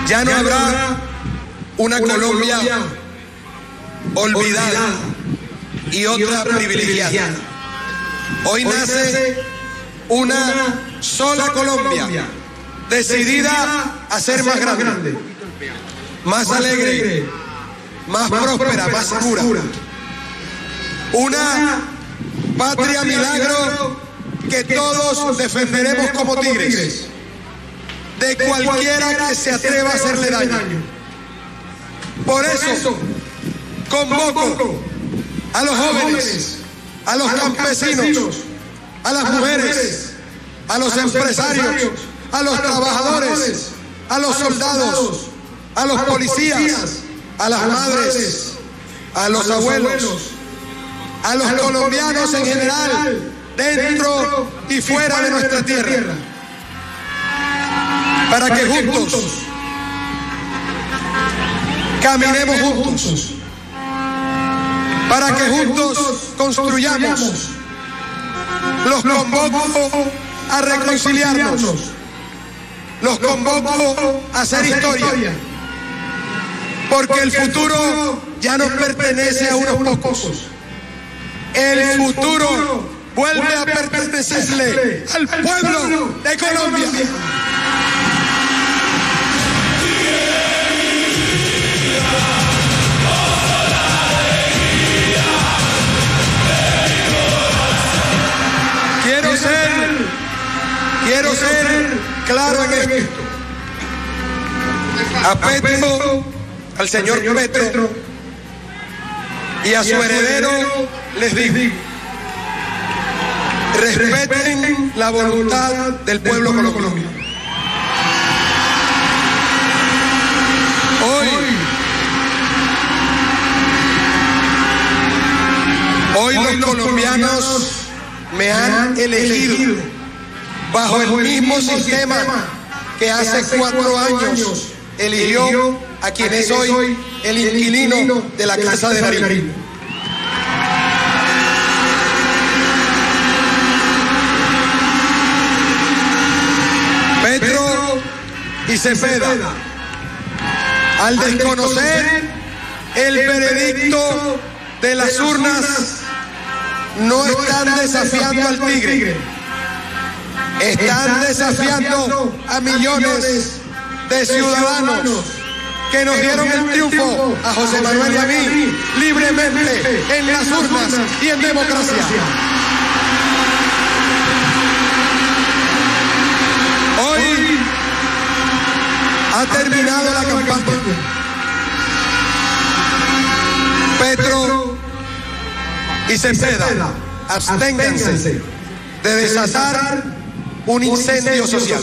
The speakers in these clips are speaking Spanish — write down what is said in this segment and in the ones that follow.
Ya no habrá una Colombia olvidada y otra privilegiada. Hoy nace una sola Colombia, decidida a ser más grande, más alegre, más próspera, más segura. Una patria milagro que todos defenderemos como tigres de cualquiera que se atreva a hacerle daño. Por eso convoco a los jóvenes, a los campesinos, a las mujeres, a los empresarios, a los trabajadores, a los soldados, a los policías, a las madres, a los abuelos, a los colombianos en general, dentro y fuera de nuestra tierra, para que juntos caminemos juntos, para que juntos construyamos. Los convoco a reconciliarnos, los convoco a hacer historia, porque el futuro ya no pertenece a unos pocos. El futuro vuelve a pertenecerle al pueblo de Colombia. Quiero ser claro en esto. A Petro, al señor Petro y a su heredero les digo: respeten la voluntad del pueblo colombiano. Hoy los colombianos me han elegido bajo el mismo sistema que hace 4 años eligió a quien es hoy el inquilino de la Casa de Nariño. Petro y Cepeda, al desconocer el veredicto de las urnas, no están desafiando al tigre, están desafiando a millones de ciudadanos que nos dieron el triunfo a José Manuel y a mí libremente en las urnas y en democracia. Hoy ha terminado la campaña. Petro y Cepeda, absténganse de desatar un incendio social.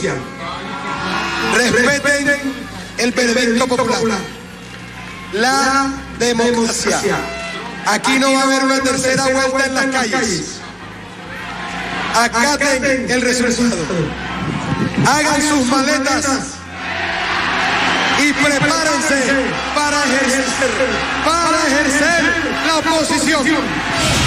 Respeten el veredicto popular, la democracia. Aquí no va a haber una tercera vuelta en las calles. Acaten el resultado, hagan sus maletas y prepárense para ejercer la oposición.